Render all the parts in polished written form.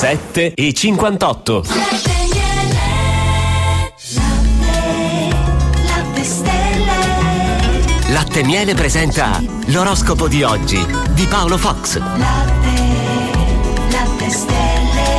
7:58. Latte Miele presenta l'oroscopo di oggi di Paolo Fox. Latte Stelle.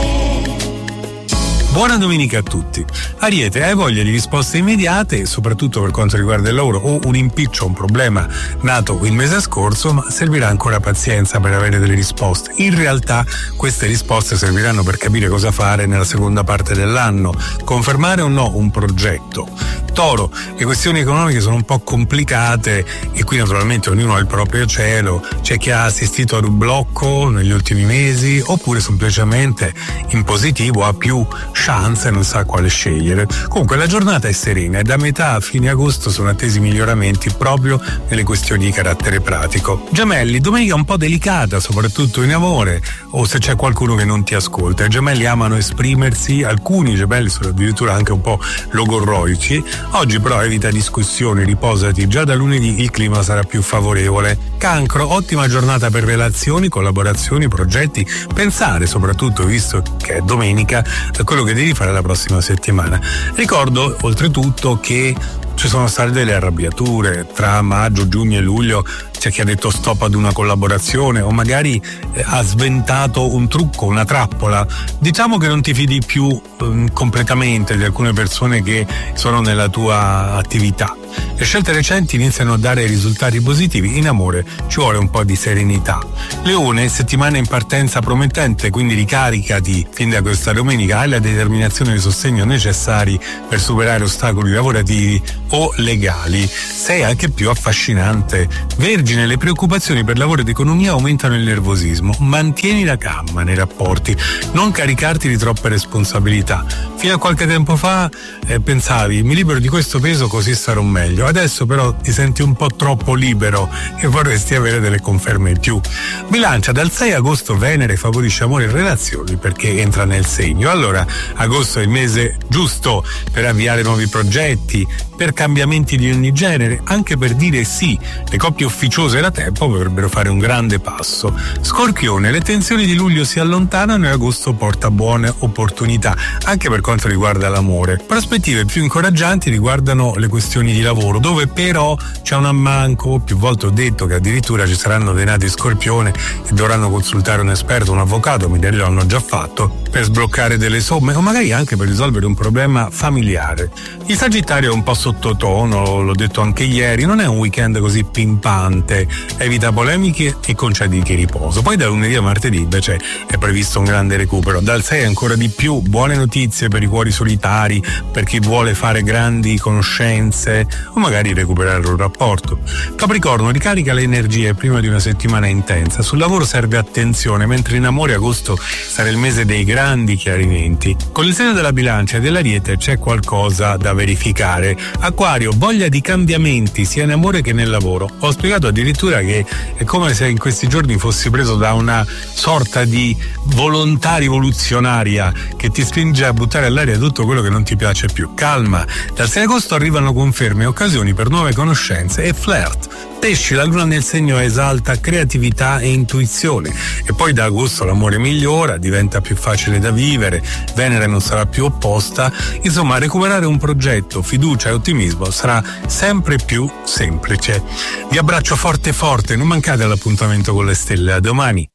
Buona domenica a tutti. Ariete, hai voglia di risposte immediate, soprattutto per quanto riguarda il lavoro, o un impiccio, un problema nato il mese scorso, ma servirà ancora pazienza per avere delle risposte. In realtà queste risposte serviranno per capire cosa fare nella seconda parte dell'anno, confermare o no un progetto. Toro, le questioni economiche sono un po' complicate e qui naturalmente ognuno ha il proprio cielo. C'è chi ha assistito ad un blocco negli ultimi mesi oppure semplicemente in positivo ha più chance e non sa quale scegliere. Comunque la giornata è serena e da metà a fine agosto sono attesi miglioramenti proprio nelle questioni di carattere pratico. Gemelli, domenica un po' delicata, soprattutto in amore o se c'è qualcuno che non ti ascolta. I gemelli amano esprimersi, alcuni gemelli sono addirittura anche un po' logorroici. Oggi però evita discussioni, riposati, già da lunedì il clima sarà più favorevole. Cancro, ottima giornata per relazioni, collaborazioni, progetti, pensare soprattutto, visto che è domenica, a quello che devi fare la prossima settimana. Ricordo oltretutto che ci sono state delle arrabbiature tra maggio, giugno e luglio. C'è chi ha detto stop ad una collaborazione o magari ha sventato un trucco, una trappola. Diciamo che non ti fidi più completamente di alcune persone che sono nella tua attività. Le scelte recenti iniziano a dare risultati positivi. In amore ci vuole un po' di serenità. Leone, settimana in partenza promettente, quindi ricaricati fin da questa domenica. Hai la determinazione e il sostegno necessari per superare ostacoli lavorativi o legali. Sei anche più affascinante. Vergine, le preoccupazioni per lavoro ed economia aumentano il nervosismo. Mantieni la calma nei rapporti, non caricarti di troppe responsabilità. Fino a qualche tempo fa pensavi mi libero di questo peso così starò meglio. Adesso però ti senti un po' troppo libero e vorresti avere delle conferme in più. Bilancia, dal 6 agosto Venere favorisce amore e relazioni perché entra nel segno. Allora agosto è il mese giusto per avviare nuovi progetti, per cambiamenti di ogni genere, anche per dire sì. Le coppie ufficiose da tempo potrebbero fare un grande passo. Scorpione, le tensioni di luglio si allontanano e agosto porta buone opportunità, anche per quanto riguarda l'amore. Prospettive più incoraggianti riguardano le questioni di lavoro, dove però c'è un ammanco. Più volte ho detto che addirittura ci saranno dei nati Scorpione e dovranno consultare un esperto, un avvocato, magari lo hanno già fatto, per sbloccare delle somme o magari anche per risolvere un problema familiare. Il Sagittario è un po' sottotono, l'ho detto anche ieri, non è un weekend così pimpante, evita polemiche e concediti riposo. Poi da lunedì a martedì invece è previsto un grande recupero. Dal 6 ancora di più, buone notizie per i cuori solitari, per chi vuole fare grandi conoscenze o magari recuperare un rapporto. Capricorno, ricarica le energie prima di una settimana intensa. Sul lavoro serve attenzione, mentre in amore agosto sarà il mese dei grandi chiarimenti. Con il segno della Bilancia e dell'Ariete c'è qualcosa da verificare. Acquario, voglia di cambiamenti sia in amore che nel lavoro. Ho spiegato addirittura che è come se in questi giorni fossi preso da una sorta di volontà rivoluzionaria che ti spinge a buttare all'aria tutto quello che non ti piace più. Calma, dal 6 agosto arrivano conferme e occasioni per nuove conoscenze e flirt. Pesci, la luna nel segno esalta creatività e intuizione e poi da agosto l'amore migliora, diventa più facile da vivere, Venere non sarà più opposta, insomma recuperare un progetto, fiducia e ottimismo sarà sempre più semplice. Vi abbraccio forte forte, non mancate all'appuntamento con le stelle, a domani.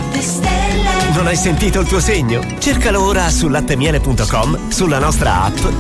Non hai sentito il tuo segno? Cercalo ora su lattemiele.com, sulla nostra app